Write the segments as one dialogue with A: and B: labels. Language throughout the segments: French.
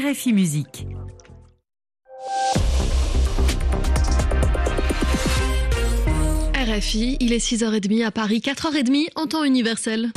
A: RFI Musique.
B: RFI, il est 6h30 à Paris, 4h30 en temps universel.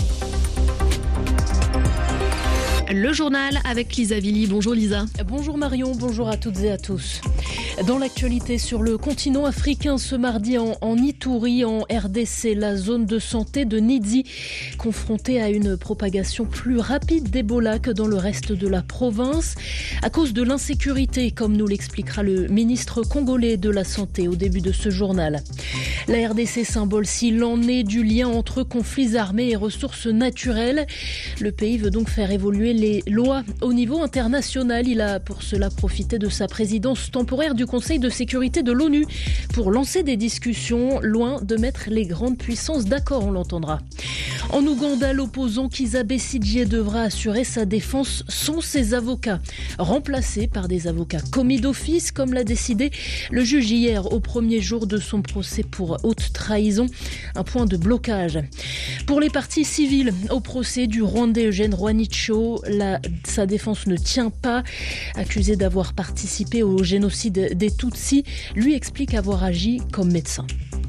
B: Le journal avec Lisa Villy. Bonjour Lisa.
C: Bonjour Marion, bonjour à toutes et à tous. Dans l'actualité sur le continent africain, ce mardi en Ituri, en RDC, la zone de santé de Nidzi, confrontée à une propagation plus rapide d'Ebola que dans le reste de la province, à cause de l'insécurité, comme nous l'expliquera le ministre congolais de la Santé au début de ce journal. La RDC symbole s'il en est du lien entre conflits armés et ressources naturelles. Le pays veut donc faire évoluer les lois au niveau international. Il a pour cela profité de sa présidence temporaire du Conseil de sécurité de l'ONU pour lancer des discussions loin de mettre les grandes puissances d'accord, on l'entendra. En Ouganda, l'opposant Kizza Besigye devra assurer sa défense sans ses avocats, remplacés par des avocats commis d'office, comme l'a décidé le juge hier au premier jour de son procès pour haute trahison, un point de blocage. Pour les parties civiles, au procès du Rwandais Eugène Rwanicho, sa défense ne tient pas. Accusé d'avoir participé au génocide des Tutsis, lui explique avoir agi comme médecin.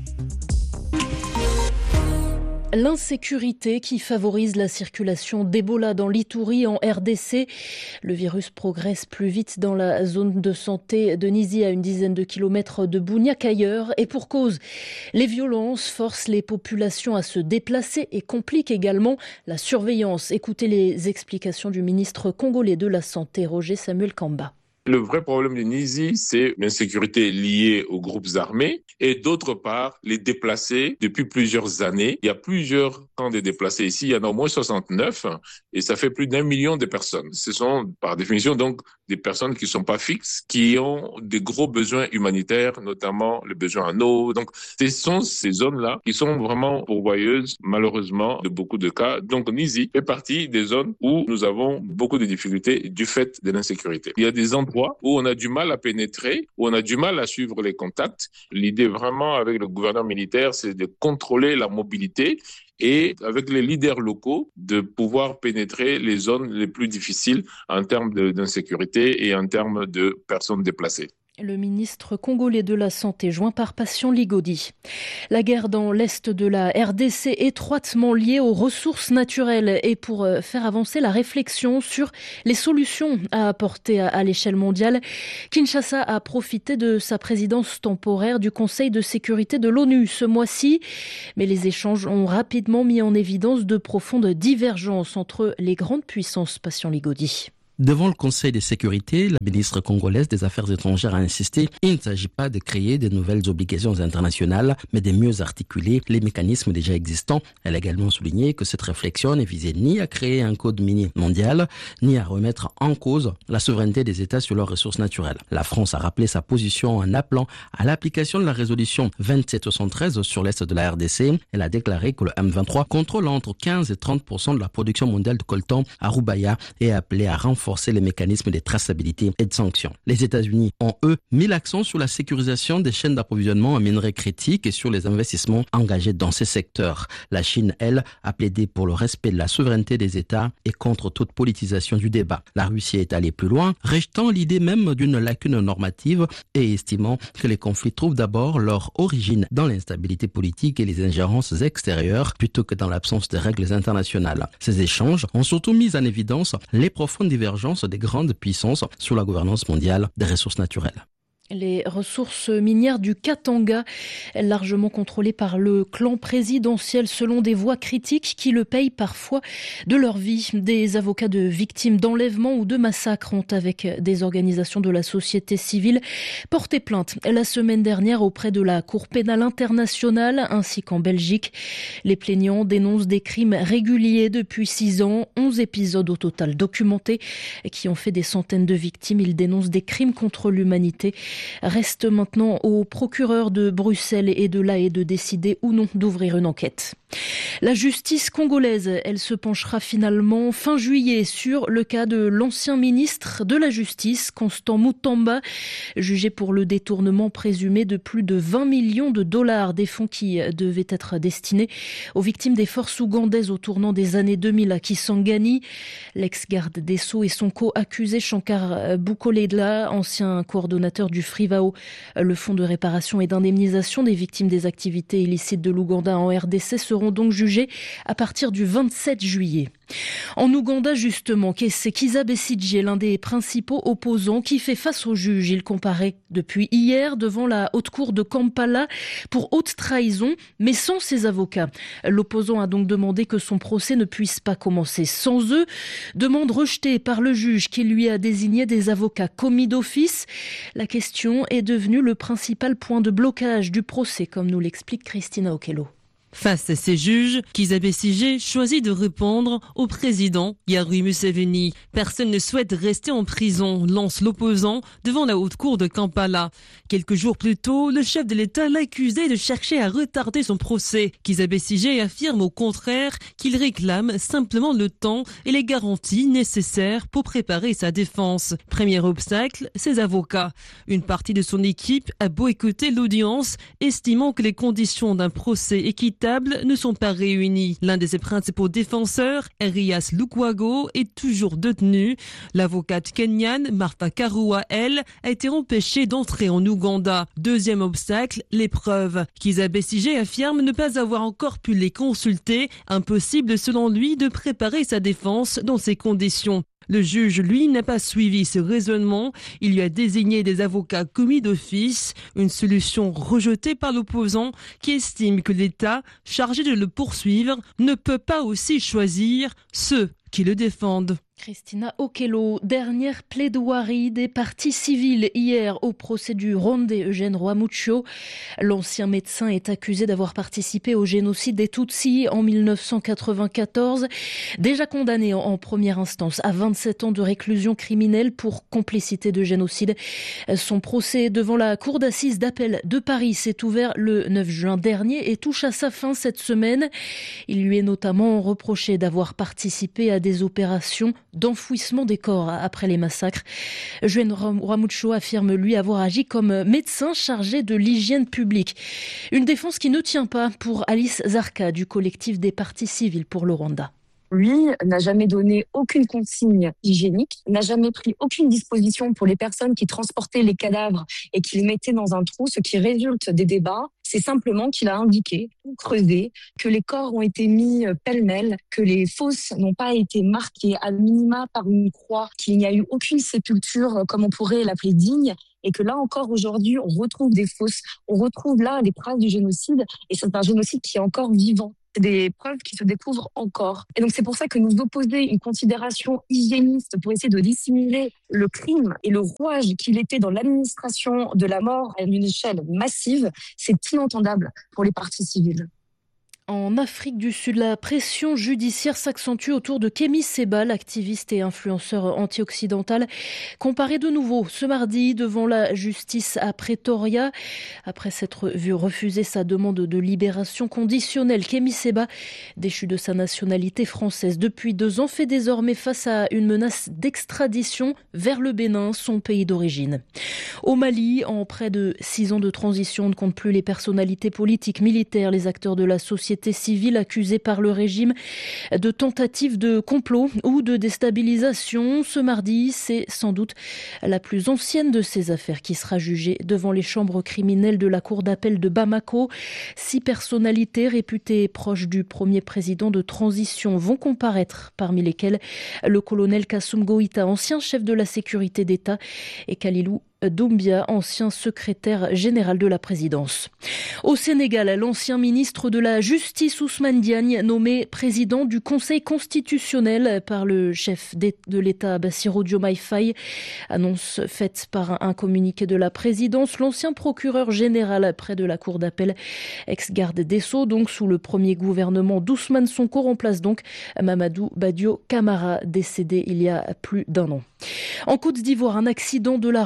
C: L'insécurité qui favorise la circulation d'Ebola dans l'Ituri en RDC. Le virus progresse plus vite dans la zone de santé de Nidzi, à une dizaine de kilomètres de Bunia qu'ailleurs. Et pour cause, les violences forcent les populations à se déplacer et compliquent également la surveillance. Écoutez les explications du ministre congolais de la Santé, Roger Samuel Kamba.
D: Le vrai problème de Nidzi, c'est l'insécurité liée aux groupes armés et d'autre part, les déplacés depuis plusieurs années. Il y a plusieurs camps de déplacés ici, il y en a au moins 69 et ça fait plus d'1 million de personnes. Ce sont par définition donc des personnes qui ne sont pas fixes, qui ont des gros besoins humanitaires, notamment les besoins en eau. Donc ce sont ces zones-là qui sont vraiment pourvoyeuses, malheureusement, de beaucoup de cas. Donc Nidzi fait partie des zones où nous avons beaucoup de difficultés du fait de l'insécurité. Il y a des endroits où on a du mal à pénétrer, où on a du mal à suivre les contacts. L'idée vraiment avec le gouverneur militaire, c'est de contrôler la mobilité et avec les leaders locaux, de pouvoir pénétrer les zones les plus difficiles en termes d'insécurité et en termes de personnes déplacées.
C: Le ministre congolais de la Santé, joint par Patient Ligodi. La guerre dans l'est de la RDC, étroitement liée aux ressources naturelles, et pour faire avancer la réflexion sur les solutions à apporter à l'échelle mondiale, Kinshasa a profité de sa présidence temporaire du Conseil de sécurité de l'ONU ce mois-ci. Mais les échanges ont rapidement mis en évidence de profondes divergences entre les grandes puissances. Patient Ligodi.
E: Devant le Conseil de sécurité, la ministre congolaise des Affaires étrangères a insisté. Il ne s'agit pas de créer de nouvelles obligations internationales, mais de mieux articuler les mécanismes déjà existants. Elle a également souligné que cette réflexion ne visait ni à créer un code minier mondial, ni à remettre en cause la souveraineté des États sur leurs ressources naturelles. La France a rappelé sa position en appelant à l'application de la résolution 2773 sur l'est de la RDC. Elle a déclaré que le M23 contrôle entre 15 et 30% de la production mondiale de coltan à Roubaïa et a appelé à renforcer les mécanismes de traçabilité et de sanctions. Les États-Unis ont, eux, mis l'accent sur la sécurisation des chaînes d'approvisionnement en minerais critiques et sur les investissements engagés dans ces secteurs. La Chine, elle, a plaidé pour le respect de la souveraineté des États et contre toute politisation du débat. La Russie est allée plus loin, rejetant l'idée même d'une lacune normative et estimant que les conflits trouvent d'abord leur origine dans l'instabilité politique et les ingérences extérieures plutôt que dans l'absence de règles internationales. Ces échanges ont surtout mis en évidence les profondes divergences des grandes puissances sur la gouvernance mondiale des ressources naturelles.
C: Les ressources minières du Katanga, largement contrôlées par le clan présidentiel selon des voix critiques qui le payent parfois de leur vie. Des avocats de victimes d'enlèvement ou de massacres ont, avec des organisations de la société civile, porté plainte la semaine dernière auprès de la Cour pénale internationale ainsi qu'en Belgique. Les plaignants dénoncent des crimes réguliers depuis 6 ans, 11 épisodes au total documentés qui ont fait des centaines de victimes. Ils dénoncent des crimes contre l'humanité. Reste maintenant au procureur de Bruxelles et de La Haye de décider ou non d'ouvrir une enquête. La justice congolaise, elle se penchera finalement fin juillet sur le cas de l'ancien ministre de la Justice, Constant Mutamba, jugé pour le détournement présumé de plus de 20 millions de dollars des fonds qui devaient être destinés aux victimes des forces ougandaises au tournant des années 2000 à Kisangani. L'ex-garde des Sceaux et son co-accusé Shankar Bukoledla, ancien coordonnateur du FRIVAO, le fonds de réparation et d'indemnisation des victimes des activités illicites de l'Ouganda en RDC, seront donc jugés à partir du 27 juillet. En Ouganda, justement, c'est Kizza Besigye, l'un des principaux opposants, qui fait face au juge. Il comparaît depuis hier devant la haute cour de Kampala pour haute trahison, mais sans ses avocats. L'opposant a donc demandé que son procès ne puisse pas commencer sans eux. Demande rejetée par le juge qui lui a désigné des avocats commis d'office. La question est devenue le principal point de blocage du procès, comme nous l'explique Christina Okello.
A: Face à ces juges, Kizza Besigye choisit de répondre au président Yoweri Museveni. Personne ne souhaite rester en prison, lance l'opposant devant la haute cour de Kampala. Quelques jours plus tôt, le chef de l'État l'accusait de chercher à retarder son procès. Kizza Besigye affirme au contraire qu'il réclame simplement le temps et les garanties nécessaires pour préparer sa défense. Premier obstacle, ses avocats. Une partie de son équipe a boycotté l'audience, estimant que les conditions d'un procès équitable ne sont pas réunis. L'un de ses principaux défenseurs, Erias Lukwago, est toujours détenu. L'avocate kenyane Martha Karua, elle, a été empêchée d'entrer en Ouganda. Deuxième obstacle, les preuves. Kizza Besigye affirme ne pas avoir encore pu les consulter. Impossible selon lui de préparer sa défense dans ces conditions. Le juge, lui, n'a pas suivi ce raisonnement. Il lui a désigné des avocats commis d'office, une solution rejetée par l'opposant qui estime que l'État, chargé de le poursuivre, ne peut pas aussi choisir ceux qui le défendent.
C: Christina Okello, dernière plaidoirie des parties civiles hier au procès du Rwandais Eugène Rwamucho. L'ancien médecin est accusé d'avoir participé au génocide des Tutsis en 1994. Déjà condamné en première instance à 27 ans de réclusion criminelle pour complicité de génocide. Son procès devant la cour d'assises d'appel de Paris s'est ouvert le 9 juin dernier et touche à sa fin cette semaine. Il lui est notamment reproché d'avoir participé à des opérations d'enfouissement des corps après les massacres. Eugène Rwamucho affirme lui avoir agi comme médecin chargé de l'hygiène publique. Une défense qui ne tient pas pour Alice Zarka du collectif des parties civiles pour le Rwanda.
F: Lui n'a jamais donné aucune consigne hygiénique, n'a jamais pris aucune disposition pour les personnes qui transportaient les cadavres et qui les mettaient dans un trou, ce qui résulte des débats. C'est simplement qu'il a indiqué, creusé, que les corps ont été mis pêle-mêle, que les fosses n'ont pas été marquées à minima par une croix, qu'il n'y a eu aucune sépulture, comme on pourrait l'appeler, digne, et que là encore aujourd'hui, on retrouve des fosses, on retrouve là des traces du génocide, et c'est un génocide qui est encore vivant. C'est des preuves qui se découvrent encore. Et donc c'est pour ça que nous opposer une considération hygiéniste pour essayer de dissimuler le crime et le rouage qu'il était dans l'administration de la mort à une échelle massive, c'est inentendable pour les parties civiles.
C: En Afrique du Sud, la pression judiciaire s'accentue autour de Kemi Seba, l'activiste et influenceur anti-occidental, comparé de nouveau ce mardi devant la justice à Pretoria. Après s'être vu refuser sa demande de libération conditionnelle, Kemi Seba, déchu de sa nationalité française depuis 2 ans, fait désormais face à une menace d'extradition vers le Bénin, son pays d'origine. Au Mali, en près de 6 ans de transition, on ne compte plus les personnalités politiques, militaires, les acteurs de la société civile accusés par le régime de tentative de complot ou de déstabilisation. Ce mardi, c'est sans doute la plus ancienne de ces affaires qui sera jugée devant les chambres criminelles de la cour d'appel de Bamako. 6 personnalités réputées proches du premier président de transition vont comparaître, parmi lesquelles le colonel Kassoum Goïta, ancien chef de la sécurité d'État, et Kalilou Doumbia, ancien secrétaire général de la présidence. Au Sénégal, l'ancien ministre de la Justice Ousmane Diagne, nommé président du Conseil constitutionnel par le chef de l'État Bassirou Diomaye Faye. Annonce faite par un communiqué de la présidence. L'ancien procureur général près de la cour d'appel, ex-garde des Sceaux, donc sous le premier gouvernement d'Ousmane Sonko, remplace donc Mamadou Badio Camara, décédé il y a plus d'1 an. En Côte d'Ivoire, un accident de la route a fait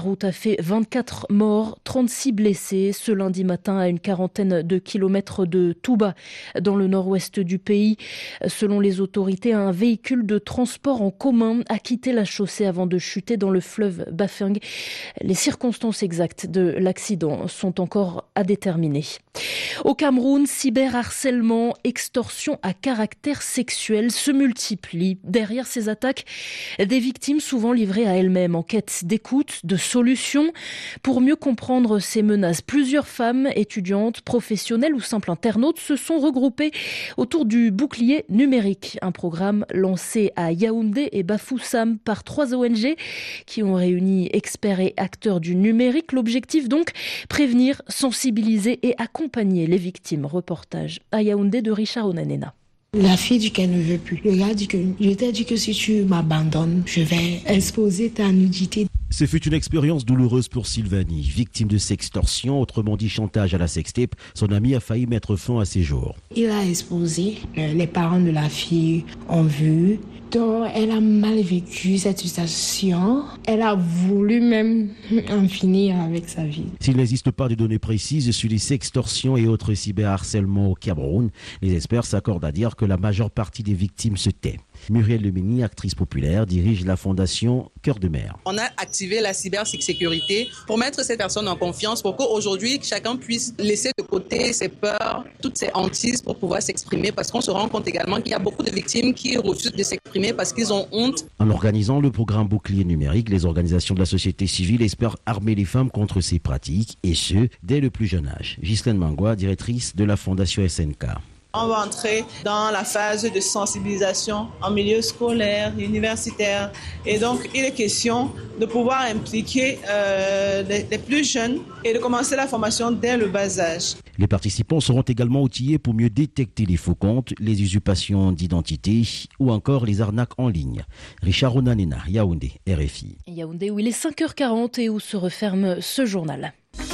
C: fait 24 morts, 36 blessés ce lundi matin à une quarantaine de kilomètres de Touba, dans le nord-ouest du pays. Selon les autorités, un véhicule de transport en commun a quitté la chaussée avant de chuter dans le fleuve Bafeng. Les circonstances exactes de l'accident sont encore à déterminer. Au Cameroun, cyberharcèlement, extorsion à caractère sexuel se multiplient. Derrière ces attaques, des victimes souvent livrées à elles-mêmes en quête d'écoute, de solutions. Pour mieux comprendre ces menaces, plusieurs femmes, étudiantes, professionnelles ou simples internautes se sont regroupées autour du bouclier numérique, un programme lancé à Yaoundé et Bafoussam par 3 ONG qui ont réuni experts et acteurs du numérique. L'objectif donc, prévenir, sensibiliser et accompagner les victimes. Reportage à Yaoundé de Richard Onanena.
G: La fille dit qu'elle ne veut plus. Le gars dit que je t'ai dit que si tu m'abandonnes, je vais exposer ta nudité.
H: Ce fut une expérience douloureuse pour Sylvanie, victime de sextorsion, autrement dit chantage à la sextape. Son ami a failli mettre fin à ses jours.
G: Il a exposé, les parents de la fille ont vu. Donc, elle a mal vécu cette situation. Elle a voulu même en finir avec sa vie.
H: S'il n'existe pas de données précises sur les sextorsions et autres cyberharcèlements au Cameroun, les experts s'accordent à dire que la majeure partie des victimes se tait. Muriel Lemeni, actrice populaire, dirige la fondation Cœur de Mer.
I: On a activé la cybersécurité pour mettre ces personnes en confiance, pour qu'aujourd'hui, chacun puisse laisser de côté ses peurs, toutes ses hantises pour pouvoir s'exprimer, parce qu'on se rend compte également qu'il y a beaucoup de victimes qui refusent de s'exprimer parce qu'ils ont honte.
H: En organisant le programme Bouclier numérique, les organisations de la société civile espèrent armer les femmes contre ces pratiques, et ce, dès le plus jeune âge. Ghislaine Mangua, directrice de la fondation SNK.
J: On va entrer dans la phase de sensibilisation en milieu scolaire, universitaire. Et donc, il est question de pouvoir impliquer les plus jeunes et de commencer la formation dès le bas âge.
H: Les participants seront également outillés pour mieux détecter les faux comptes, les usurpations d'identité ou encore les arnaques en ligne. Richard Onanena, Yaoundé, RFI.
C: Yaoundé où il est 5h40 et où se referme ce journal.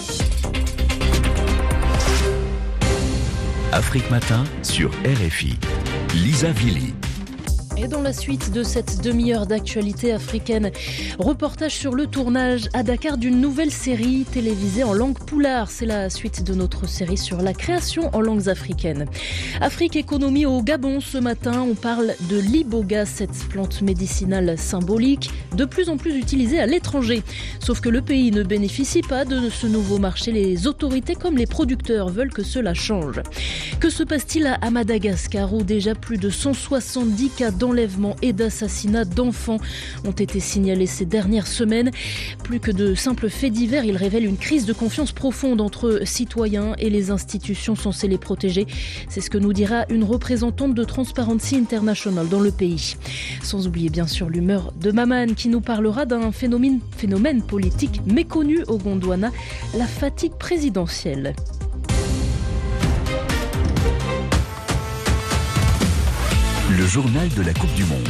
K: Afrique Matin sur RFI. Lisa Vili.
C: Et dans la suite de cette demi-heure d'actualité africaine, reportage sur le tournage à Dakar d'une nouvelle série télévisée en langue poulard. C'est la suite de notre série sur la création en langues africaines. Afrique Économie au Gabon ce matin, on parle de l'iboga, cette plante médicinale symbolique, de plus en plus utilisée à l'étranger. Sauf que le pays ne bénéficie pas de ce nouveau marché. Les autorités comme les producteurs veulent que cela change. Que se passe-t-il à Madagascar où déjà plus de 170 cas d'enlèvement et d'assassinat d'enfants ont été signalés ces dernières semaines. Plus que de simples faits divers, ils révèlent une crise de confiance profonde entre citoyens et les institutions censées les protéger. C'est ce que nous dira une représentante de Transparency International dans le pays. Sans oublier bien sûr l'humeur de Maman qui nous parlera d'un phénomène politique méconnu au Gondwana, la fatigue présidentielle.
K: Le journal de la Coupe du Monde.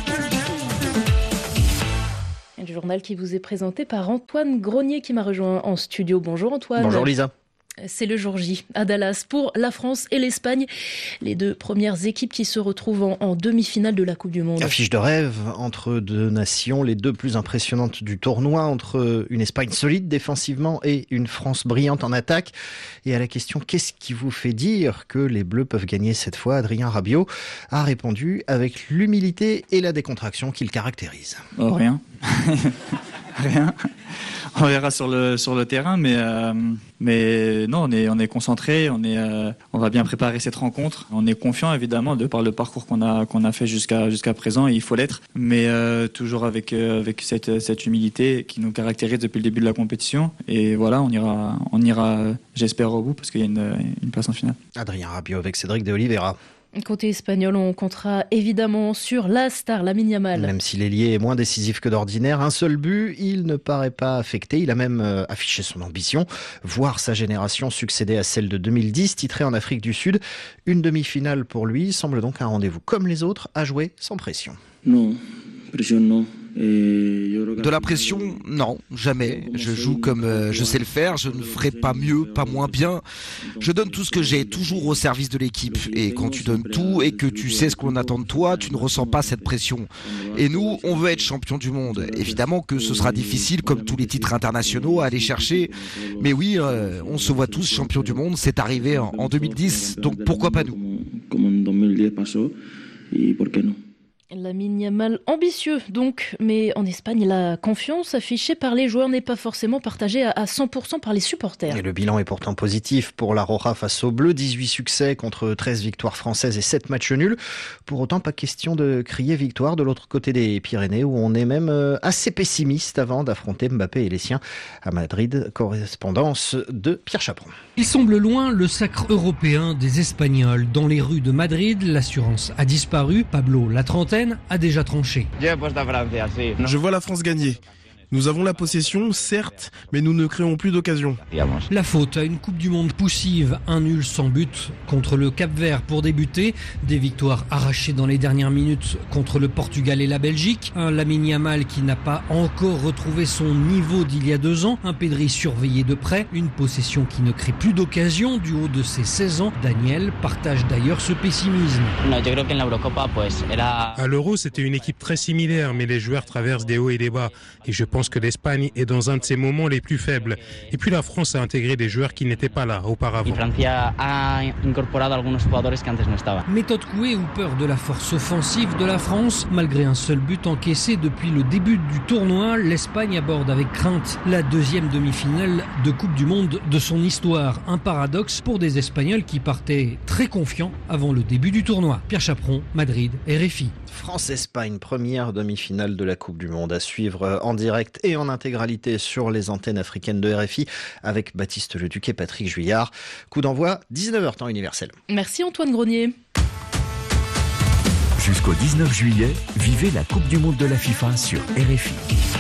C: Le journal qui vous est présenté par Antoine Grenier qui m'a rejoint en studio. Bonjour Antoine.
L: Bonjour Lisa.
C: C'est le jour J à Dallas pour la France et l'Espagne, les deux premières équipes qui se retrouvent en demi-finale de la Coupe du Monde.
L: Affiche de rêve entre deux nations, les deux plus impressionnantes du tournoi, entre une Espagne solide défensivement et une France brillante en attaque. Et à la question « Qu'est-ce qui vous fait dire que les Bleus peuvent gagner cette fois ?», Adrien Rabiot a répondu avec l'humilité et la décontraction qui le caractérisent.
M: Oh, rien. Rien. On verra sur le terrain, mais non, on est concentré, on va bien préparer cette rencontre. On est confiant évidemment de par le parcours qu'on a fait jusqu'à présent, et il faut l'être, mais toujours avec cette humilité qui nous caractérise depuis le début de la compétition. Et voilà, on ira, j'espère, au bout parce qu'il y a une place en finale.
L: Adrien Rabiot avec Cédric de Oliveira.
C: Côté espagnol, on comptera évidemment sur la star Lamine Yamal.
L: Même si l'ailier est moins décisif que d'ordinaire, un seul but, il ne paraît pas affecté. Il a même affiché son ambition, voir sa génération succéder à celle de 2010, titrée en Afrique du Sud. Une demi-finale pour lui semble donc un rendez-vous comme les autres, à jouer sans pression.
N: Non, pression non. De la pression, non, jamais. Je joue comme je sais le faire, je ne ferai pas mieux, pas moins bien. Je donne tout ce que j'ai, toujours au service de l'équipe. Et quand tu donnes tout et que tu sais ce qu'on attend de toi, tu ne ressens pas cette pression. Et nous, on veut être champion du monde. Évidemment que ce sera difficile, comme tous les titres internationaux, à aller chercher. Mais oui, on se voit tous champions du monde, c'est arrivé en 2010, donc pourquoi pas nous?
C: Lamine Yamal ambitieux donc, mais en Espagne, la confiance affichée par les joueurs n'est pas forcément partagée à 100% par les supporters.
L: Et le bilan est pourtant positif pour la Roja face aux Bleus, 18 succès contre 13 victoires françaises et 7 matchs nuls. Pour autant, pas question de crier victoire de l'autre côté des Pyrénées, où on est même assez pessimiste avant d'affronter Mbappé et les siens à Madrid. Correspondance de Pierre Chaperon.
O: Il semble loin le sacre européen des Espagnols. Dans les rues de Madrid, l'assurance a disparu. Pablo, la trentaine, a déjà tranché.
P: Je vois la France gagner. Nous avons la possession, certes, mais nous ne créons plus d'occasion.
O: La faute à une Coupe du Monde poussive, un nul sans but contre le Cap-Vert pour débuter, des victoires arrachées dans les dernières minutes contre le Portugal et la Belgique, un Lamine Yamal qui n'a pas encore retrouvé son niveau d'il y a 2 ans, un Pedri surveillé de près, une possession qui ne crée plus d'occasion du haut de ses 16 ans. Daniel partage d'ailleurs ce pessimisme.
Q: À l'Euro, c'était une équipe très similaire, mais les joueurs traversent des hauts et des bas. Et je pense que l'Espagne est dans un de ses moments les plus faibles. Et puis la France a intégré des joueurs qui n'étaient pas là auparavant.
O: Méthode couée ou peur de la force offensive de la France? Malgré un seul but encaissé depuis le début du tournoi, l'Espagne aborde avec crainte la deuxième demi-finale de Coupe du Monde de son histoire. Un paradoxe pour des Espagnols qui partaient très confiants avant le début du tournoi. Pierre Chaperon, Madrid, RFI.
L: France-Espagne, première demi-finale de la Coupe du Monde à suivre en direct et en intégralité sur les antennes africaines de RFI avec Baptiste Leduc et Patrick Juillard. Coup d'envoi, 19h temps universel.
C: Merci Antoine Grenier.
K: Jusqu'au 19 juillet, vivez la Coupe du Monde de la FIFA sur RFI.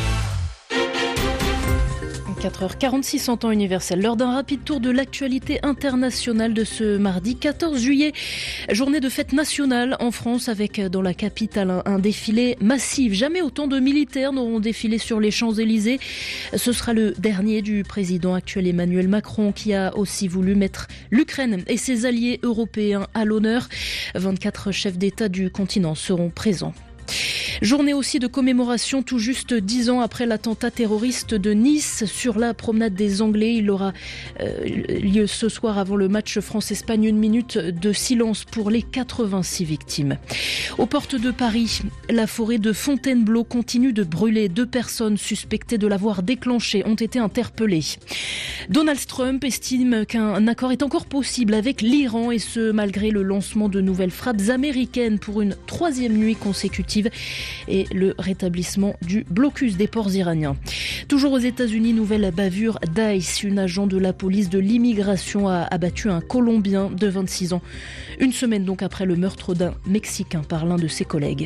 C: 4h46 en temps universel. L'heure d'un rapide tour de l'actualité internationale de ce mardi 14 juillet. Journée de fête nationale en France avec dans la capitale un défilé massif. Jamais autant de militaires n'auront défilé sur les Champs-Élysées. Ce sera le dernier du président actuel Emmanuel Macron qui a aussi voulu mettre l'Ukraine et ses alliés européens à l'honneur. 24 chefs d'État du continent seront présents. Journée aussi de commémoration tout juste 10 ans après l'attentat terroriste de Nice sur la promenade des Anglais. Il aura lieu ce soir avant le match France-Espagne. 1 minute de silence pour les 86 victimes. Aux portes de Paris, la forêt de Fontainebleau continue de brûler. 2 personnes suspectées de l'avoir déclenchée ont été interpellées. Donald Trump estime qu'un accord est encore possible avec l'Iran et ce malgré le lancement de nouvelles frappes américaines pour une 3e nuit consécutive et le rétablissement du blocus des ports iraniens. Toujours aux États-Unis, nouvelle bavure d'ICE. Une agent de la police de l'immigration a abattu un Colombien de 26 ans. 1 semaine donc après le meurtre d'un Mexicain par l'un de ses collègues.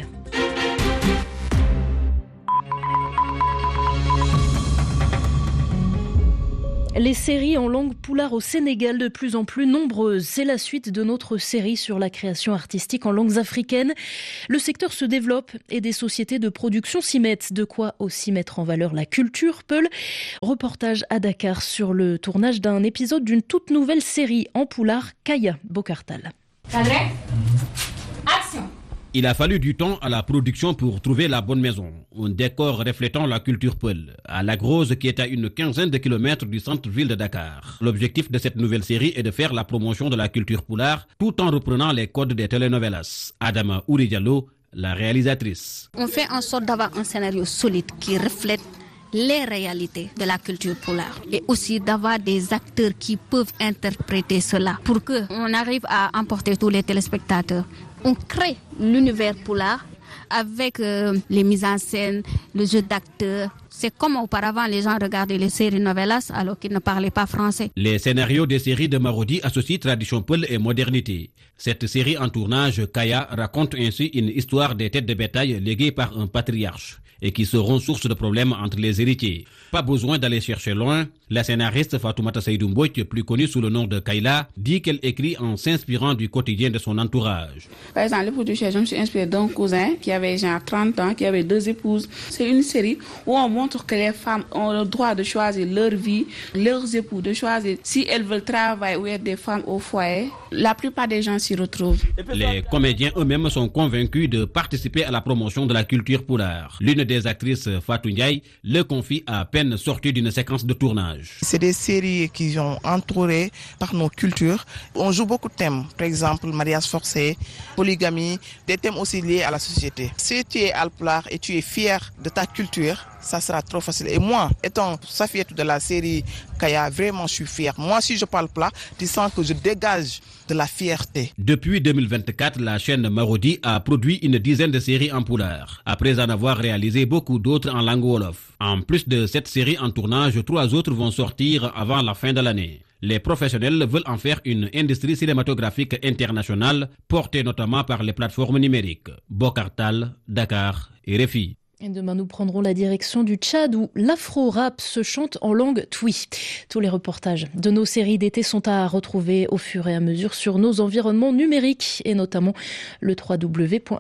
C: Les séries en langue poulard au Sénégal de plus en plus nombreuses. C'est la suite de notre série sur la création artistique en langues africaines. Le secteur se développe et des sociétés de production s'y mettent. De quoi aussi mettre en valeur la culture Peul. Reportage à Dakar sur le tournage d'un épisode d'une toute nouvelle série en poulard, Kaya Bokartal.
R: Action! Il a fallu du temps à la production pour trouver la bonne maison. Un décor reflétant la culture Peul, à La Grosse qui est à une 15aine de kilomètres du centre-ville de Dakar. L'objectif de cette nouvelle série est de faire la promotion de la culture poulard tout en reprenant les codes des telenovelas. Adama Ouri Diallo, la réalisatrice.
S: On fait en sorte d'avoir un scénario solide qui reflète les réalités de la culture poulard et aussi d'avoir des acteurs qui peuvent interpréter cela pour qu'on arrive à emporter tous les téléspectateurs. On crée l'univers poulard avec les mises en scène, le jeu d'acteurs. C'est comme auparavant les gens regardaient les séries novelas alors qu'ils ne parlaient pas français.
R: Les scénarios des séries de Marodi associent tradition Peul et modernité. Cette série en tournage, Kaya, raconte ainsi une histoire des têtes de bétail léguées par un patriarche. et qui seront source de problèmes entre les héritiers. Pas besoin d'aller chercher loin. La scénariste Fatoumata Seydou Mbodj, plus connue sous le nom de Kayla, dit qu'elle écrit en s'inspirant du quotidien de son entourage.
T: Par exemple, l'épouse du chef, je me suis inspirée d'un cousin qui avait genre 30 ans, qui avait 2 épouses. C'est une série où on montre que les femmes ont le droit de choisir leur vie, leurs époux, de choisir si elles veulent travailler ou être des femmes au foyer. La plupart des gens s'y retrouvent.
R: Les comédiens eux-mêmes sont convaincus de participer à la promotion de la culture poulard. L'une des actrices, Fatou Ndiaye, le confie à peine sortie d'une séquence de tournage.
U: C'est des séries qui sont entourées par nos cultures. On joue beaucoup de thèmes, par exemple mariage forcé, polygamie, des thèmes aussi liés à la société. Si tu es alpulaar et tu es fier de ta culture, ça sera trop facile. Et moi, étant Safiatou de la série Kaya, vraiment je suis fier. Moi, si je parle plat, tu sens que je dégage de la fierté.
R: Depuis 2024, la chaîne Marodi a produit une dizaine de séries en poulard, après en avoir réalisé beaucoup d'autres en langue wolof. En plus de cette série en tournage, 3 autres vont sortir avant la fin de l'année. Les professionnels veulent en faire une industrie cinématographique internationale, portée notamment par les plateformes numériques. Bokartal, Dakar et RFI.
C: Et demain, nous prendrons la direction du Tchad où l'afro-rap se chante en langue twi. Tous les reportages de nos séries d'été sont à retrouver au fur et à mesure sur nos environnements numériques et notamment le www.rfi.fr.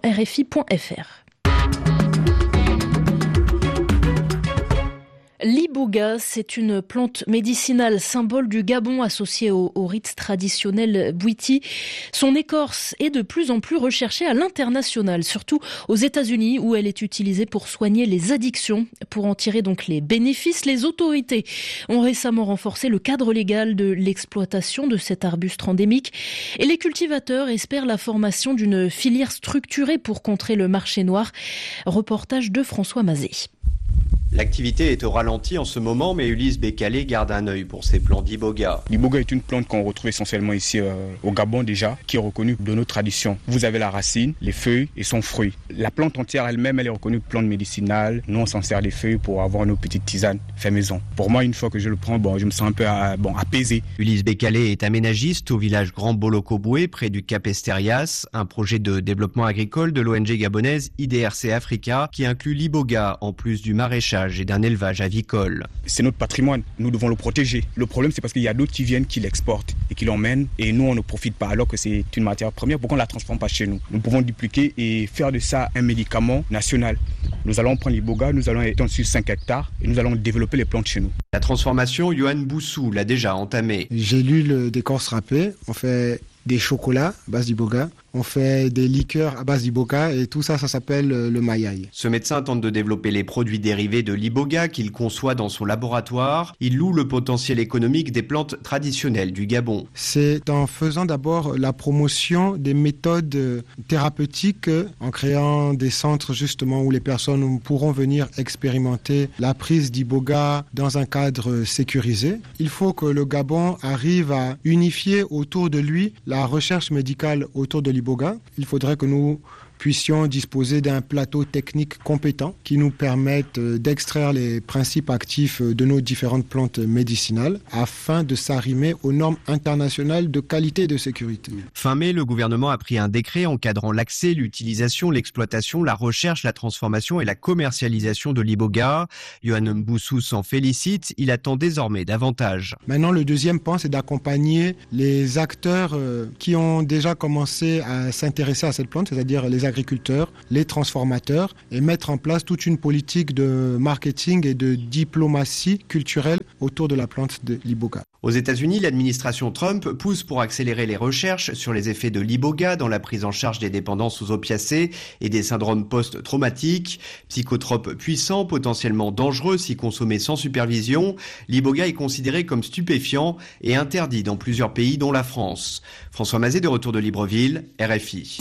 C: L'iboga, c'est une plante médicinale, symbole du Gabon associé au rite traditionnel Bwiti. Son écorce est de plus en plus recherchée à l'international, surtout aux États-Unis où elle est utilisée pour soigner les addictions. Pour en tirer donc les bénéfices, les autorités ont récemment renforcé le cadre légal de l'exploitation de cet arbuste endémique et les cultivateurs espèrent la formation d'une filière structurée pour contrer le marché noir. Reportage de François Mazet.
V: L'activité est au ralenti en ce moment, mais Ulysse Bécalé garde un œil pour ces plants d'iboga.
W: L'iboga est une plante qu'on retrouve essentiellement ici au Gabon déjà, qui est reconnue de nos traditions. Vous avez la racine, les feuilles et son fruit. La plante entière elle-même, elle est reconnue plante médicinale. Nous, on s'en sert les feuilles pour avoir nos petites tisanes fait maison. Pour moi, une fois que je le prends, je me sens un peu apaisé.
V: Ulysse Bécalé est aménagiste au village Grand Bolokoboué, près du Cap Esterias, un projet de développement agricole de l'ONG gabonaise IDRC Africa qui inclut l'iboga en plus du maraîchage et d'un élevage avicole.
W: C'est notre patrimoine, nous devons le protéger. Le problème, c'est parce qu'il y a d'autres qui viennent, qui l'exportent et qui l'emmènent et nous, on ne profite pas alors que c'est une matière première. Pourquoi on ne la transforme pas chez nous? Nous pouvons dupliquer et faire de ça un médicament national. Nous allons prendre l'iboga, nous allons étendre sur 5 hectares et nous allons développer les plantes chez nous.
V: La transformation, Yohan Boussou l'a déjà entamée.
X: J'ai lu le d'écorce râpée, on fait des chocolats à base d'iboga, on fait des liqueurs à base d'iboga et tout ça, ça s'appelle le mayai.
V: Ce médecin tente de développer les produits dérivés de l'iboga qu'il conçoit dans son laboratoire. Il loue le potentiel économique des plantes traditionnelles du Gabon.
X: C'est en faisant d'abord la promotion des méthodes thérapeutiques, en créant des centres justement où les personnes pourront venir expérimenter la prise d'iboga dans un cadre sécurisé. Il faut que le Gabon arrive à unifier autour de lui la recherche médicale autour de l'iboga. Il faudrait que nous puissions disposer d'un plateau technique compétent qui nous permette d'extraire les principes actifs de nos différentes plantes médicinales afin de s'arrimer aux normes internationales de qualité et de sécurité.
V: Fin mai, le gouvernement a pris un décret encadrant l'accès, l'utilisation, l'exploitation, la recherche, la transformation et la commercialisation de l'iboga. Yohan Boussou s'en félicite, il attend désormais davantage.
X: Maintenant, le deuxième point, c'est d'accompagner les acteurs qui ont déjà commencé à s'intéresser à cette plante, c'est-à-dire les agriculteurs, les transformateurs et mettre en place toute une politique de marketing et de diplomatie culturelle autour de la plante de l'iboga.
V: Aux États-Unis, l'administration Trump pousse pour accélérer les recherches sur les effets de l'iboga dans la prise en charge des dépendances aux opiacés et des syndromes post-traumatiques. Psychotrope puissant, potentiellement dangereux si consommé sans supervision, l'iboga est considéré comme stupéfiant et interdit dans plusieurs pays dont la France. François Mazet de retour de Libreville, RFI.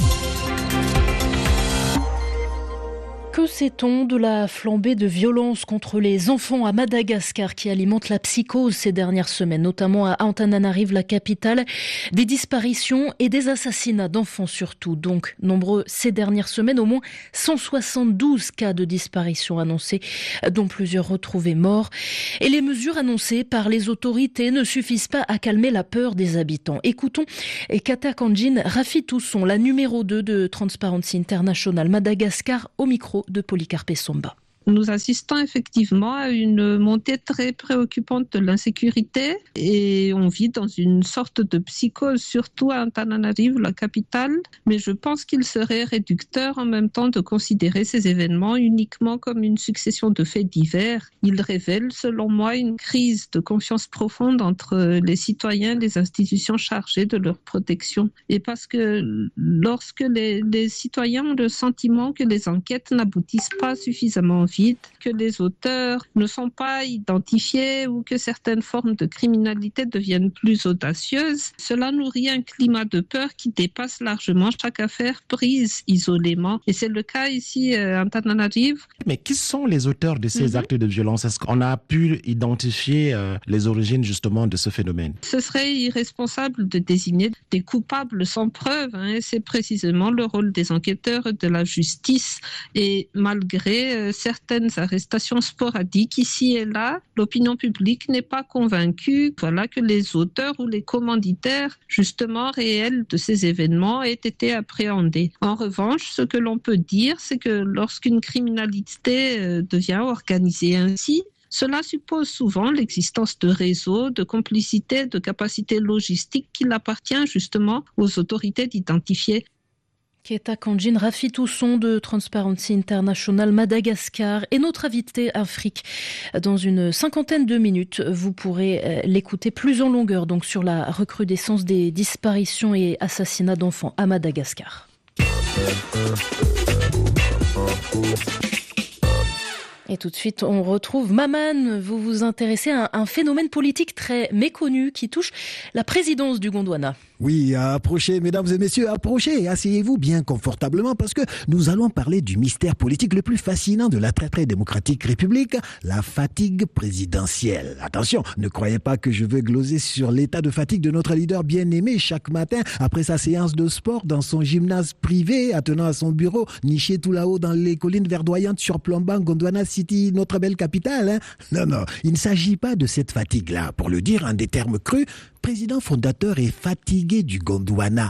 C: Que sait-on de la flambée de violence contre les enfants à Madagascar qui alimente la psychose ces dernières semaines, notamment à Antananarive, la capitale, des disparitions et des assassinats d'enfants surtout. Donc, nombreux ces dernières semaines, au moins 172 cas de disparition annoncés, dont plusieurs retrouvés morts. Et les mesures annoncées par les autorités ne suffisent pas à calmer la peur des habitants. Écoutons Kata Kanjin Rafitousson, la numéro 2 de Transparency International Madagascar, au micro de Polycarpe Somba.
A: Nous assistons effectivement à une montée très préoccupante de l'insécurité et on vit dans une sorte de psychose, surtout à Antananarivo, la capitale. Mais je pense qu'il serait réducteur en même temps de considérer ces événements uniquement comme une succession de faits divers. Ils révèlent, selon moi, une crise de confiance profonde entre les citoyens et les institutions chargées de leur protection. Et parce que lorsque les citoyens ont le sentiment que les enquêtes n'aboutissent pas suffisamment vite, que les auteurs ne sont pas identifiés ou que certaines formes de criminalité deviennent plus audacieuses, cela nourrit un climat de peur qui dépasse largement chaque affaire prise isolément. Et c'est le cas ici à Antananarivo.
B: Mais qui sont les auteurs de ces actes de violence? Est-ce qu'on a pu identifier les origines justement de ce phénomène?
A: Ce serait irresponsable de désigner des coupables sans preuve. Et c'est précisément le rôle des enquêteurs et de la justice. Et malgré certaines arrestations sporadiques ici et là, l'opinion publique n'est pas convaincue que les auteurs ou les commanditaires justement réels de ces événements aient été appréhendés. En revanche, ce que l'on peut dire, c'est que lorsqu'une criminalité devient organisée ainsi, cela suppose souvent l'existence de réseaux, de complicités, de capacités logistiques qu'il appartient justement aux autorités d'identifier.
C: Keta Kanjin, Rafi Tousson de Transparency International Madagascar et notre invité Afrique. Dans une 50aine de minutes, vous pourrez l'écouter plus en longueur donc sur la recrudescence des disparitions et assassinats d'enfants à Madagascar. Et tout de suite, on retrouve Maman. Vous vous intéressez à un phénomène politique très méconnu qui touche la présidence du Gondwana.
D: Oui, approchez, mesdames et messieurs, approchez, asseyez-vous bien confortablement parce que nous allons parler du mystère politique le plus fascinant de la très démocratique République, la fatigue présidentielle. Attention, ne croyez pas que je veux gloser sur l'état de fatigue de notre leader bien-aimé chaque matin après sa séance de sport dans son gymnase privé, attenant à son bureau, niché tout là-haut dans les collines verdoyantes surplombant Gondwana City, notre belle capitale. Non, il ne s'agit pas de cette fatigue-là. Pour le dire en des termes crus, président fondateur est fatigué du Gondwana.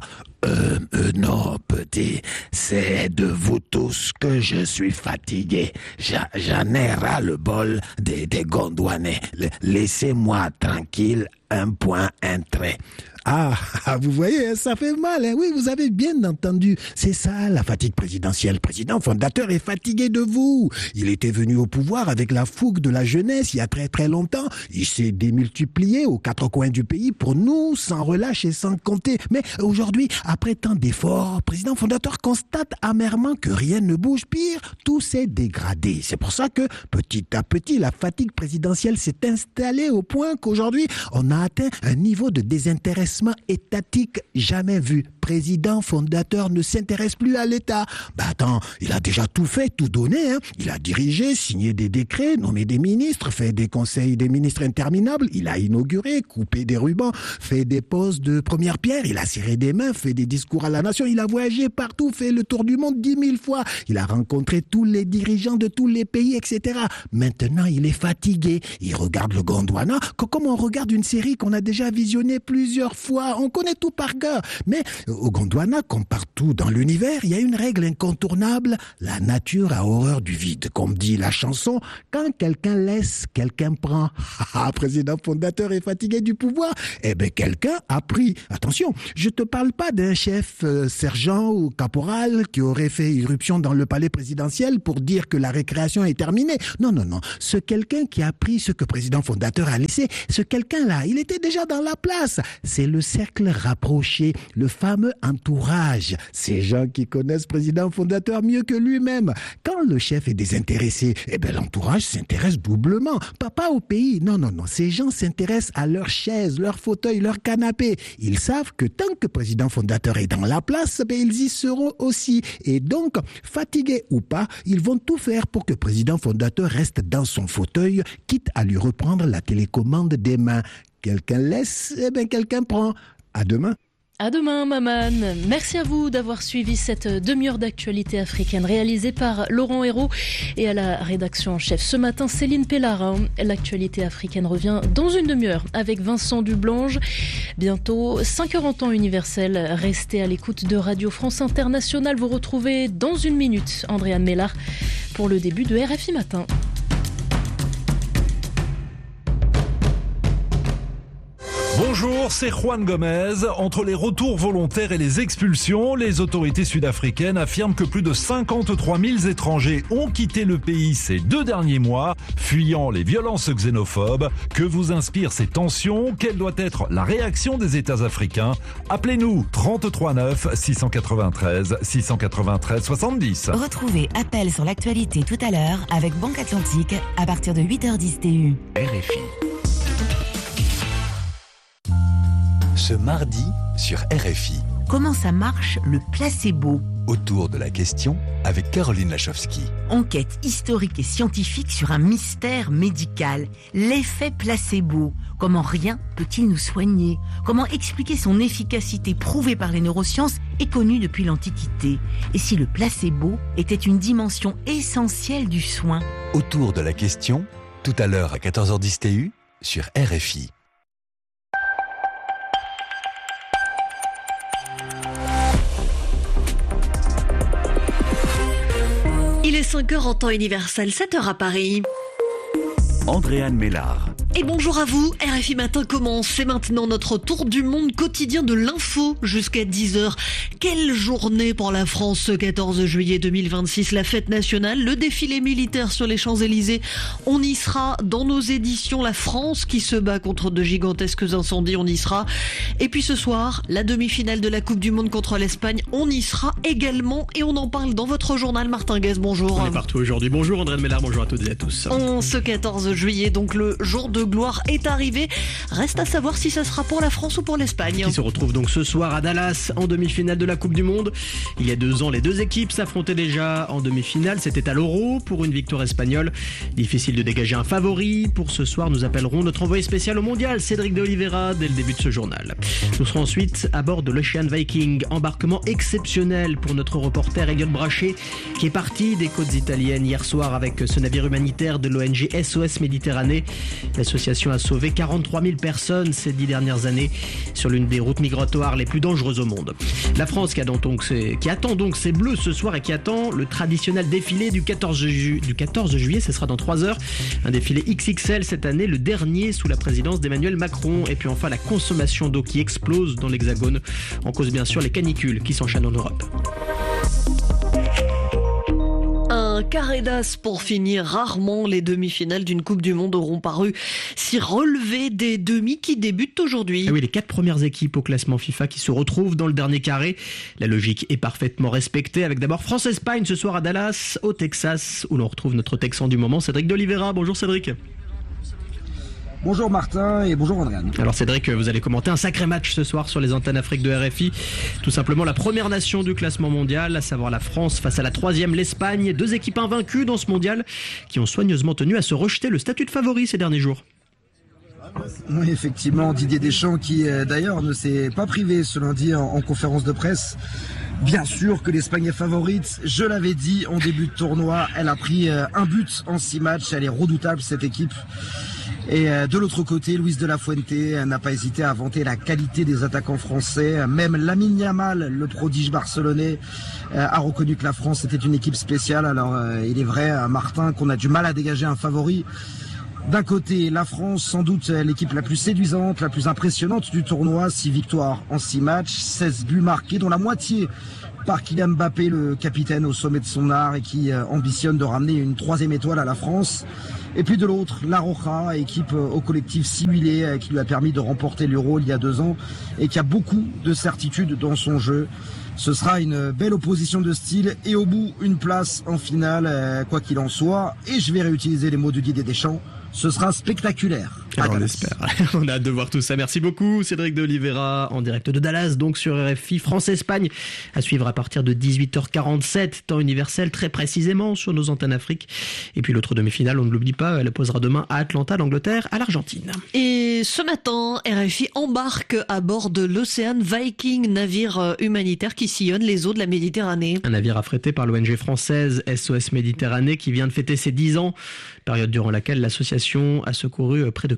D: Non, petit, c'est de vous tous que je suis fatigué. J'en ai ras le bol des Gondwanais. Laissez-moi tranquille, un point, un trait. Ah, vous voyez, ça fait mal, hein? Oui, vous avez bien entendu. C'est ça, la fatigue présidentielle. Le président fondateur est fatigué de vous. Il était venu au pouvoir avec la fougue de la jeunesse il y a très longtemps. Il s'est démultiplié aux quatre coins du pays pour nous, sans relâche et sans compter. Mais aujourd'hui, après tant d'efforts, le président fondateur constate amèrement que rien ne bouge. Pire, tout s'est dégradé. C'est pour ça que, petit à petit, la fatigue présidentielle s'est installée au point qu'aujourd'hui, on a atteint un niveau de désintéressement étatique jamais vu. Président fondateur ne s'intéresse plus à l'État. Attends, il a déjà tout fait, tout donné. Il a dirigé, signé des décrets, nommé des ministres, fait des conseils des ministres interminables. Il a inauguré, coupé des rubans, fait des poses de première pierre. Il a serré des mains, fait des discours à la nation. Il a voyagé partout, fait le tour du monde 10 000 fois. Il a rencontré tous les dirigeants de tous les pays, etc. Maintenant, il est fatigué. Il regarde le Gondwana comme on regarde une série qu'on a déjà visionnée plusieurs fois. On connaît tout par cœur. Mais au Gondwana, comme partout dans l'univers, il y a une règle incontournable. La nature a horreur du vide. Comme dit la chanson, quand quelqu'un laisse, quelqu'un prend. Président fondateur est fatigué du pouvoir. Quelqu'un a pris. Attention, je te parle pas d'un chef sergent ou caporal qui aurait fait irruption dans le palais présidentiel pour dire que la récréation est terminée. Non. Ce quelqu'un qui a pris ce que président fondateur a laissé, ce quelqu'un-là, il était déjà dans la place. C'est le cercle rapproché, le fameux entourage. Ces gens qui connaissent président fondateur mieux que lui-même. Quand le chef est désintéressé, l'entourage s'intéresse doublement. Pas au pays. Non. Ces gens s'intéressent à leur chaise, leur fauteuil, leur canapé. Ils savent que tant que président fondateur est dans la place, ils y seront aussi. Et donc, fatigués ou pas, ils vont tout faire pour que président fondateur reste dans son fauteuil, quitte à lui reprendre la télécommande des mains. Quelqu'un laisse, quelqu'un prend. À demain.
C: À demain, Maman. Merci à vous d'avoir suivi cette demi-heure d'actualité africaine réalisée par Laurent Hérault et à la rédaction en chef. Ce matin, Céline Pellarin. L'actualité africaine revient dans une demi-heure avec Vincent Dublange. Bientôt, 5h en temps universel. Restez à l'écoute de Radio France Internationale. Vous retrouvez dans une minute Andréane Mellard. pour le début de RFI Matin.
E: Bonjour, c'est Juan Gomez. Entre les retours volontaires et les expulsions, les autorités sud-africaines affirment que plus de 53 000 étrangers ont quitté le pays ces 2 derniers mois, fuyant les violences xénophobes. Que vous inspirent ces tensions? Quelle doit être la réaction des États africains? Appelez-nous 33 9 693 693 70.
F: Retrouvez Appel sur l'actualité tout à l'heure avec Banque Atlantique à partir de 8h10 TU.
K: RFI. Ce mardi sur RFI.
F: Comment ça marche le placebo?
K: Autour de la question avec Caroline Lachowski.
F: Enquête historique et scientifique sur un mystère médical, l'effet placebo. Comment rien peut-il nous soigner? Comment expliquer son efficacité prouvée par les neurosciences et connue depuis l'Antiquité? Et si le placebo était une dimension essentielle du soin?
K: Autour de la question, tout à l'heure à 14h10 TU sur RFI.
G: Il est 5h en temps universel, 7h à Paris.
K: Andréane Mélard.
G: Et bonjour à vous, RFI Matin commence. C'est maintenant notre tour du monde quotidien de l'info jusqu'à 10h. Quelle journée pour la France ce 14 juillet 2026, la fête nationale, le défilé militaire sur les Champs-Élysées. On y sera dans nos éditions, la France qui se bat contre de gigantesques incendies, on y sera. Et puis ce soir, la demi-finale de la Coupe du Monde contre l'Espagne, on y sera également et on en parle dans votre journal. Martin Guez, bonjour.
I: On est partout aujourd'hui. Bonjour Andréane Mélard, bonjour à toutes et à tous.
G: En ce 14 juillet, donc le jour de gloire est arrivé. Reste à savoir si ça sera pour la France ou pour l'Espagne.
I: Qui se retrouve donc ce soir à Dallas en demi-finale de la Coupe du Monde. Il y a 2 ans, les 2 équipes s'affrontaient déjà en demi-finale. C'était à l'Euro pour une victoire espagnole. Difficile de dégager un favori. Pour ce soir, nous appellerons notre envoyé spécial au mondial, Cédric de Oliveira, dès le début de ce journal. Nous serons ensuite à bord de l'Ocean Viking. Embarquement exceptionnel pour notre reporter Elliot Brachet, qui est parti des côtes italiennes hier soir avec ce navire humanitaire de l'ONG SOS Méditerranée. L'association a sauvé 43 000 personnes ces 10 dernières années sur l'une des routes migratoires les plus dangereuses au monde. La France qui attend donc ses bleus ce soir et qui attend le traditionnel défilé du 14 juillet, ce sera dans 3 heures. Un défilé XXL cette année, le dernier sous la présidence d'Emmanuel Macron. Et puis enfin la consommation d'eau qui explose dans l'Hexagone. En cause bien sûr les canicules qui s'enchaînent en Europe.
G: Un carré d'as pour finir. Rarement les demi-finales d'une Coupe du Monde auront paru si relevées des demi qui débutent aujourd'hui.
I: Ah oui, les 4 premières équipes au classement FIFA qui se retrouvent dans le dernier carré. La logique est parfaitement respectée avec d'abord France-Espagne ce soir à Dallas, au Texas, où l'on retrouve notre Texan du moment, Cédric de Oliveira. Bonjour Cédric.
Y: Bonjour Martin et bonjour Andréane.
I: Alors Cédric, vous allez commenter un sacré match ce soir sur les antennes Afrique de RFI. Tout simplement la première nation du classement mondial, à savoir la France face à la 3e, l'Espagne. 2 équipes invaincues dans ce mondial qui ont soigneusement tenu à se rejeter le statut de favori ces derniers jours.
Y: Oui, effectivement, Didier Deschamps qui d'ailleurs ne s'est pas privé ce lundi en conférence de presse. Bien sûr que l'Espagne est favorite, je l'avais dit en début de tournoi, elle a pris un but en 6 matchs, elle est redoutable cette équipe. Et de l'autre côté, Luis de la Fuente n'a pas hésité à vanter la qualité des attaquants français. Même Lamine Yamal, le prodige barcelonais, a reconnu que la France était une équipe spéciale. Alors il est vrai, Martin, qu'on a du mal à dégager un favori. D'un côté, la France, sans doute l'équipe la plus séduisante, la plus impressionnante du tournoi. 6 victoires en 6 matchs, 16 buts marqués, dont la moitié par Kylian Mbappé, le capitaine au sommet de son art et qui ambitionne de ramener une 3e étoile à la France. Et puis de l'autre, La Roja, équipe au collectif simulé qui lui a permis de remporter l'Euro il y a 2 ans et qui a beaucoup de certitudes dans son jeu. Ce sera une belle opposition de style et au bout, une place en finale, quoi qu'il en soit. Et je vais réutiliser les mots de Didier Deschamps. Ce sera spectaculaire.
I: Alors on l'espère. On a hâte de voir tout ça. Merci beaucoup Cédric de Oliveira en direct de Dallas, donc sur RFI. France-Espagne à suivre à partir de 18h47, temps universel très précisément sur nos antennes Afrique. Et puis l'autre demi-finale, on ne l'oublie pas, elle posera demain à Atlanta, l'Angleterre, à l'Argentine.
G: Et ce matin, RFI embarque à bord de l'Ocean Viking, navire humanitaire qui sillonne les eaux de la Méditerranée.
I: Un navire affrété par l'ONG française SOS Méditerranée qui vient de fêter ses 10 ans, période durant laquelle l'association a secouru près de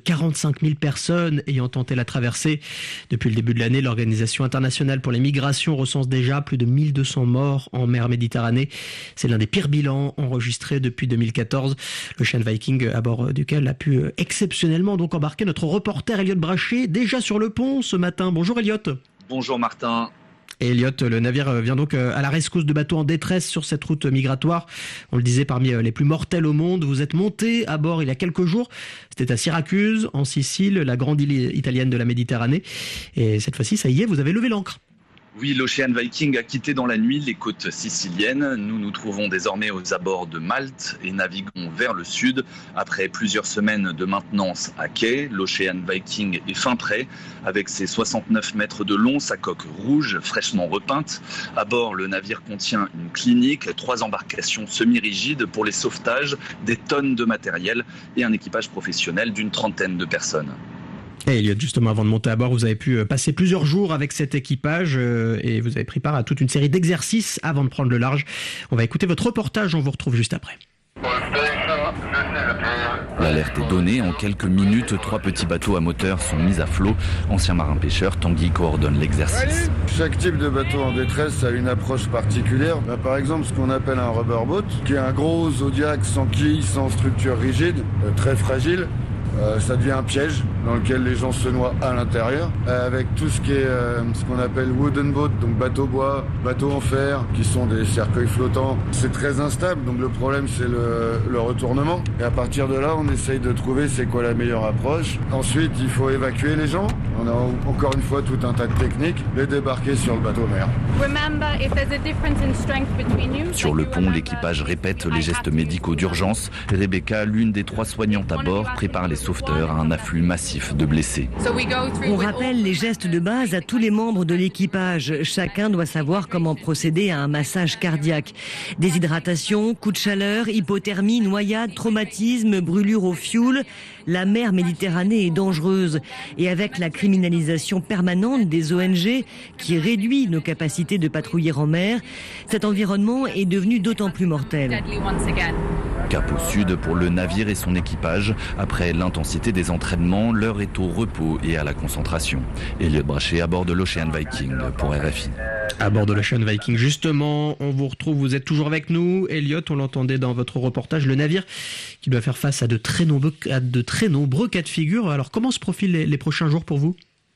I: 45 000 personnes ayant tenté la traversée. Depuis le début de l'année, l'Organisation internationale pour les migrations recense déjà plus de 1200 morts en mer Méditerranée. C'est l'un des pires bilans enregistrés depuis 2014. L'Ocean Viking, à bord duquel a pu exceptionnellement donc embarquer notre reporter Elliot Brachet, déjà sur le pont ce matin. Bonjour Elliot.
H: Bonjour Martin.
I: Et Elliot, le navire vient donc à la rescousse de bateaux en détresse sur cette route migratoire. On le disait, parmi les plus mortels au monde. Vous êtes monté à bord il y a quelques jours. C'était à Syracuse, en Sicile, la grande île italienne de la Méditerranée. Et cette fois-ci, ça y est, vous avez levé l'ancre.
H: Oui, l'Ocean Viking a quitté dans la nuit les côtes siciliennes. Nous nous trouvons désormais aux abords de Malte et naviguons vers le sud. Après plusieurs semaines de maintenance à quai, l'Ocean Viking est fin prêt. Avec ses 69 mètres de long, sa coque rouge, fraîchement repeinte. À bord, le navire contient une clinique, 3 embarcations semi-rigides pour les sauvetages, des tonnes de matériel et un équipage professionnel d'une 30aine de personnes.
I: Et Elliot, justement, avant de monter à bord, vous avez pu passer plusieurs jours avec cet équipage et vous avez pris part à toute une série d'exercices avant de prendre le large. On va écouter votre reportage, on vous retrouve juste après.
J: L'alerte est donnée. En quelques minutes, 3 petits bateaux à moteur sont mis à flot. Ancien marin-pêcheur, Tanguy coordonne l'exercice.
M: Chaque type de bateau en détresse a une approche particulière. Par exemple, ce qu'on appelle un rubberboat, qui est un gros zodiac sans quille, sans structure rigide, très fragile. Ça devient un piège dans lequel les gens se noient à l'intérieur, avec tout ce qui est ce qu'on appelle wooden boat, donc bateau bois, bateau en fer, qui sont des cercueils flottants. C'est très instable, donc le problème c'est le retournement. Et à partir de là, on essaye de trouver c'est quoi la meilleure approche. Ensuite, il faut évacuer les gens. On a encore une fois tout un tas de techniques, les débarquer sur le bateau mer.
J: Sur le pont, l'équipage répète les gestes médicaux d'urgence. Rebecca, l'une des 3 soignantes à bord, prépare les sauveteurs à un afflux massif de blessés.
N: On rappelle les gestes de base à tous les membres de l'équipage. Chacun doit savoir comment procéder à un massage cardiaque. Déshydratation, coup de chaleur, hypothermie, noyade, traumatisme, brûlure au fioul. La mer Méditerranée est dangereuse. Et avec la criminalisation permanente des ONG qui réduit nos capacités de patrouiller en mer, cet environnement est devenu d'autant plus mortel.
J: Cap au sud pour le navire et son équipage. Après l'intensité des entraînements, l'heure est au repos et à la concentration. Elliot Brachet à bord de l'Ocean Viking pour RFI.
I: À bord de l'Ocean Viking, justement, on vous retrouve, vous êtes toujours avec nous. Elliot, on l'entendait dans votre reportage, le navire qui doit faire face à de très nombreux cas de figure. Alors comment se profilent les prochains jours pour vous ?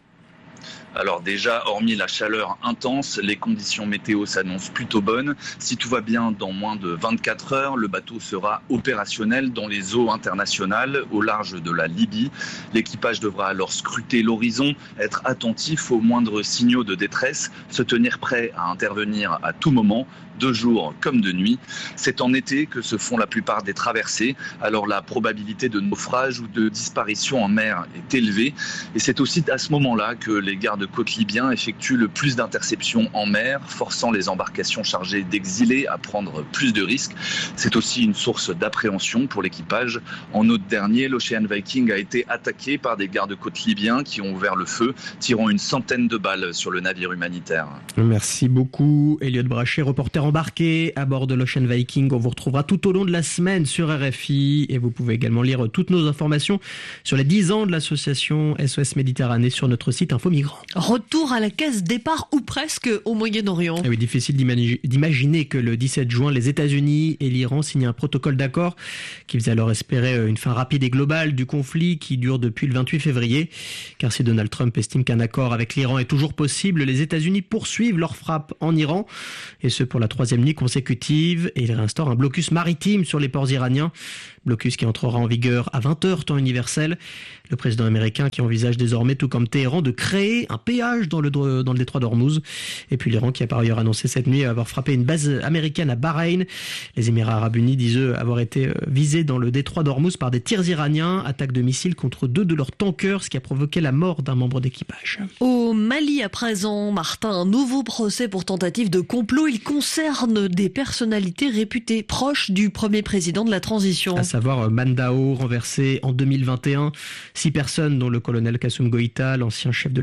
H: Alors déjà, hormis la chaleur intense, les conditions météo s'annoncent plutôt bonnes. Si tout va bien, dans moins de 24 heures, le bateau sera opérationnel dans les eaux internationales au large de la Libye. L'équipage devra alors scruter l'horizon, être attentif aux moindres signaux de détresse, se tenir prêt à intervenir à tout moment, de jour comme de nuit. C'est en été que se font la plupart des traversées, alors la probabilité de naufrage ou de disparition en mer est élevée. Et c'est aussi à ce moment-là que les gardes-côtes libyens effectuent le plus d'interceptions en mer, forçant les embarcations chargées d'exilés à prendre plus de risques. C'est aussi une source d'appréhension pour l'équipage. En août dernier, l'Ocean Viking a été attaqué par des gardes-côtes libyens qui ont ouvert le feu, tirant une centaine de balles sur le navire humanitaire.
I: Merci beaucoup, Elliot Brachet, reporter embarqué à bord de l'Ocean Viking. On vous retrouvera tout au long de la semaine sur RFI et vous pouvez également lire toutes nos informations sur les 10 ans de l'association SOS Méditerranée sur notre site Info Migrants.
G: Retour à la case départ ou presque au Moyen-Orient.
I: Et oui, difficile d'imaginer que le 17 juin, les États-Unis et l'Iran signent un protocole d'accord qui faisait alors espérer une fin rapide et globale du conflit qui dure depuis le 28 février. Car si Donald Trump estime qu'un accord avec l'Iran est toujours possible, les États-Unis poursuivent leur frappe en Iran et ce pour la 3e nuit consécutive et il réinstaure un blocus maritime sur les ports iraniens. Blocus qui entrera en vigueur à 20h temps universel. Le président américain qui envisage désormais, tout comme Téhéran, de créer un péage dans le détroit d'Ormuz. Et puis l'Iran qui a par ailleurs annoncé cette nuit avoir frappé une base américaine à Bahreïn. Les Émirats arabes unis disent eux avoir été visés dans le détroit d'Ormuz par des tirs iraniens, attaque de missiles contre 2 de leurs tankers, ce qui a provoqué la mort d'un membre d'équipage.
G: Au Mali à présent, Martin, un nouveau procès pour tentative de complot. Il concerne des personnalités réputées proches du premier président de la transition.
I: À savoir Mandao, renversé en 2021. 6 personnes dont le colonel Kassoum Goïta, l'ancien chef de la sécurité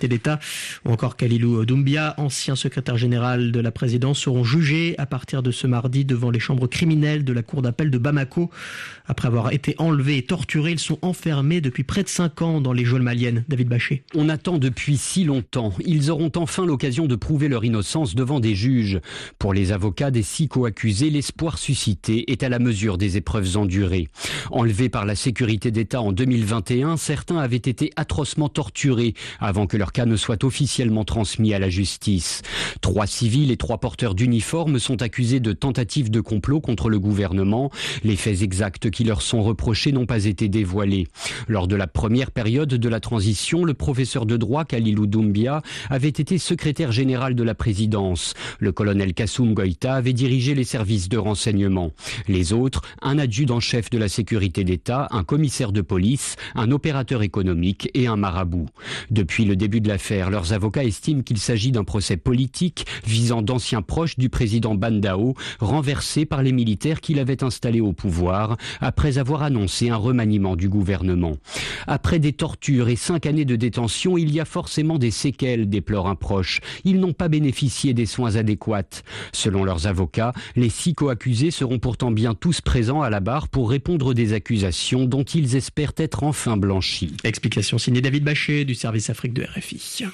I: sécurité d'État ou encore Khalilou Doumbia, ancien secrétaire général de la présidence, seront jugés à partir de ce mardi devant les chambres criminelles de la cour d'appel de Bamako. Après avoir été enlevés et torturés, ils sont enfermés depuis près de 5 ans dans les geôles maliennes. David Bachet.
L: On attend depuis si longtemps. Ils auront enfin l'occasion de prouver leur innocence devant des juges. Pour les avocats des 6 co-accusés, l'espoir suscité est à la mesure des épreuves endurées. Enlevés par la sécurité d'État en 2021, certains avaient été atrocement torturés avant que leur cas ne soit officiellement transmis à la justice. 3 civils et 3 porteurs d'uniformes sont accusés de tentative de complot contre le gouvernement. Les faits exacts qui leur sont reprochés n'ont pas été dévoilés. Lors de la première période de la transition, le professeur de droit Khalilou Doumbia avait été secrétaire général de la présidence. Le colonel Kassoum Goïta avait dirigé les services de renseignement. Les autres, un adjudant-chef de la sécurité d'État, un commissaire de police, un opérateur économique et un marabout. Depuis le début de l'affaire, leurs avocats estiment qu'il s'agit d'un procès politique visant d'anciens proches du président Bandao, renversés par les militaires qui l'avaient installé au pouvoir après avoir annoncé un remaniement du gouvernement. Après des tortures et 5 années de détention, il y a forcément des séquelles, déplore un proche. Ils n'ont pas bénéficié des soins adéquats. Selon leurs avocats, les 6 co-accusés seront pourtant bien tous présents à la barre pour répondre des accusations dont ils espèrent être enfin blanchis.
I: Explication signée David Bachet du service Afrique de RFI.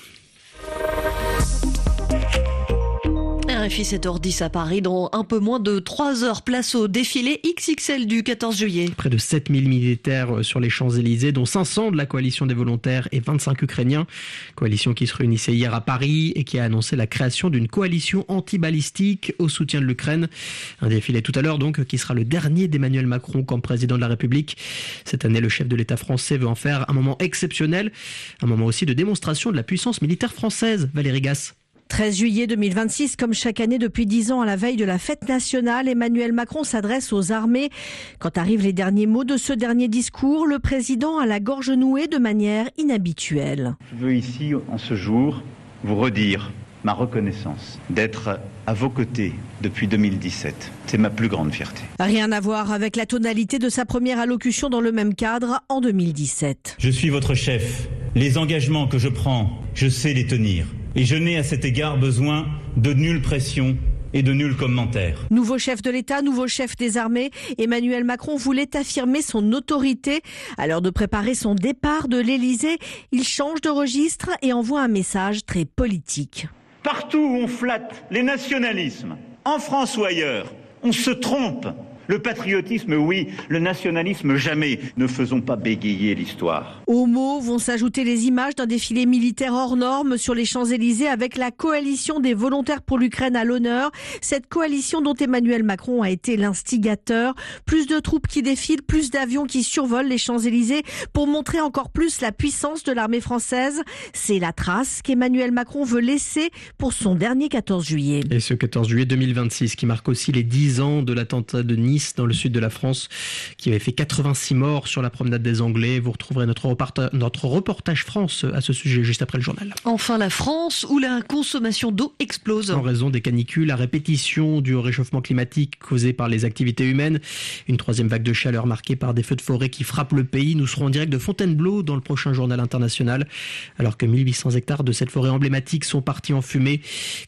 G: RFI 7h10 à Paris, dans un peu moins de 3 heures, place au défilé XXL du 14 juillet.
I: Près de 7000 militaires sur les Champs-Élysées, dont 500 de la coalition des volontaires et 25 Ukrainiens. Coalition qui se réunissait hier à Paris et qui a annoncé la création d'une coalition anti-balistique au soutien de l'Ukraine. Un défilé tout à l'heure donc, qui sera le dernier d'Emmanuel Macron comme président de la République. Cette année, le chef de l'État français veut en faire un moment exceptionnel, un moment aussi de démonstration de la puissance militaire française. Valérie Gasse.
O: 13 juillet 2026, comme chaque année depuis 10 ans à la veille de la fête nationale, Emmanuel Macron s'adresse aux armées. Quand arrivent les derniers mots de ce dernier discours, le président a la gorge nouée de manière inhabituelle.
P: Je veux ici, en ce jour, vous redire ma reconnaissance d'être à vos côtés depuis 2017. C'est ma plus grande fierté.
O: Rien à voir avec la tonalité de sa première allocution dans le même cadre en 2017.
P: Je suis votre chef. Les engagements que je prends, je sais les tenir. Et je n'ai à cet égard besoin de nulle pression et de nuls commentaires.
O: Nouveau chef de l'État, nouveau chef des armées, Emmanuel Macron voulait affirmer son autorité. À l'heure de préparer son départ de l'Élysée, il change de registre et envoie un message très politique.
P: Partout où on flatte les nationalismes, en France ou ailleurs, on se trompe. Le patriotisme, oui. Le nationalisme, jamais. Ne faisons pas bégayer l'histoire.
O: Aux mots vont s'ajouter les images d'un défilé militaire hors norme sur les Champs-Élysées avec la coalition des volontaires pour l'Ukraine à l'honneur. Cette coalition dont Emmanuel Macron a été l'instigateur. Plus de troupes qui défilent, plus d'avions qui survolent les Champs-Élysées pour montrer encore plus la puissance de l'armée française. C'est la trace qu'Emmanuel Macron veut laisser pour son dernier 14 juillet.
I: Et ce 14 juillet 2026 qui marque aussi les 10 ans de l'attentat de Nice dans le sud de la France qui avait fait 86 morts sur la promenade des Anglais. Vous retrouverez notre reportage France à ce sujet juste après le journal.
G: Enfin la France où la consommation d'eau explose.
I: En raison des canicules, à répétition du réchauffement climatique causé par les activités humaines. Une 3e vague de chaleur marquée par des feux de forêt qui frappent le pays. Nous serons en direct de Fontainebleau dans le prochain journal international alors que 1800 hectares de cette forêt emblématique sont partis en fumée.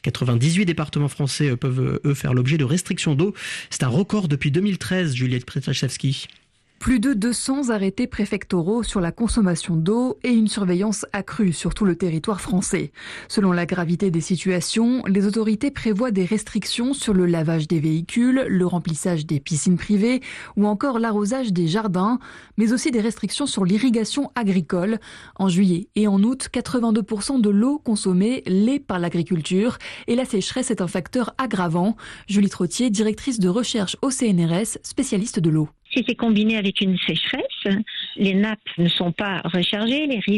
I: 98 départements français peuvent eux faire l'objet de restrictions d'eau. C'est un record depuis 2013, Juliette Przetachewski.
Q: Plus de 200 arrêtés préfectoraux sur la consommation d'eau et une surveillance accrue sur tout le territoire français. Selon la gravité des situations, les autorités prévoient des restrictions sur le lavage des véhicules, le remplissage des piscines privées ou encore l'arrosage des jardins, mais aussi des restrictions sur l'irrigation agricole. En juillet et en août, 82% de l'eau consommée l'est par l'agriculture et la sécheresse est un facteur aggravant. Julie Trottier, directrice de recherche au CNRS, spécialiste de l'eau.
S: Si c'est combiné avec une sécheresse, les nappes ne sont pas rechargées, les rivières